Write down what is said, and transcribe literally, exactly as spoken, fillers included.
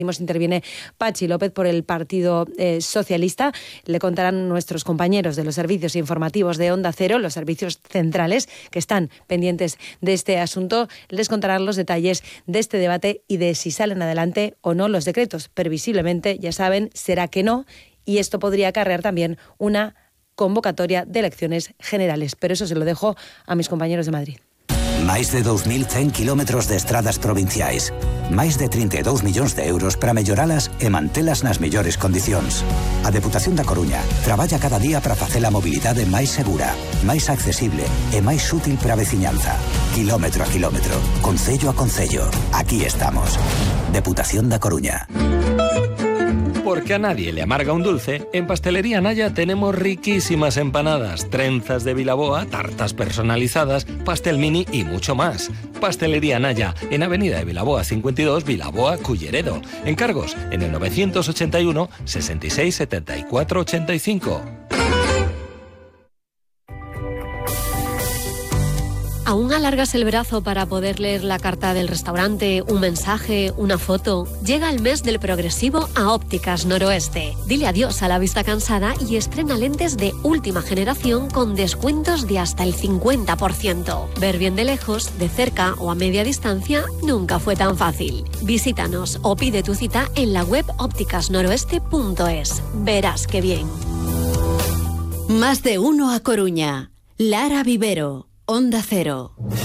Interviene Pachi López por el Partido eh, Socialista. Le contarán nuestros compañeros de los servicios informativos de Onda Cero, los servicios centrales que están pendientes de este asunto. Les contarán los detalles de este debate y de si salen adelante o no los decretos. Previsiblemente, ya saben, será que no, y esto podría acarrear también una convocatoria de elecciones generales. Pero eso se lo dejo a mis compañeros de Madrid. Máis de dous mil cen kilómetros de estradas provinciais. Máis de trinta e dous millóns de euros para melloralas e mantelas nas mellores condicións. A Deputación da Coruña traballa cada día para facer a mobilidade máis segura, máis accesible e máis útil para a veciñanza. Kilómetro a kilómetro, concello a concello. Aquí estamos. Deputación da Coruña. Porque a nadie le amarga un dulce, en Pastelería Naya tenemos riquísimas empanadas, trenzas de Vilaboa, tartas personalizadas, pastel mini y mucho más. Pastelería Naya, en Avenida de Vilaboa cincuenta y dos, Vilaboa, Culleredo. Encargos en el novecientos ochenta y uno, sesenta y seis, setenta y cuatro, ochenta y cinco. ¿Aún alargas el brazo para poder leer la carta del restaurante, un mensaje, una foto? Llega el mes del progresivo a Ópticas Noroeste. Dile adiós a la vista cansada y estrena lentes de última generación con descuentos de hasta el cincuenta por ciento. Ver bien de lejos, de cerca o a media distancia nunca fue tan fácil. Visítanos o pide tu cita en la web ópticas noroeste punto es. Verás qué bien. Más de uno a Coruña. Lara Vivero. Onda Cero.